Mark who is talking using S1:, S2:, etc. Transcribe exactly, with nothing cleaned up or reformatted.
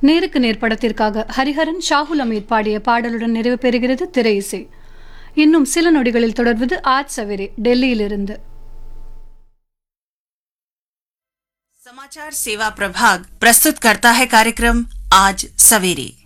S1: நேருக்கு நேர் படத்திற்காக ஹரிஹரன் ஷாகுல் அமீர் பாடிய பாடலுடன் நிறைவு பெறுகிறது திரை இசை. இன்னும் சில நொடிகளில் தொடர்வது ஆஜ் சவேரே டெல்லியிலிருந்து.
S2: समाचार सेवा प्रभाग प्रस्तुत करता है कार्यक्रम आज सवेरे.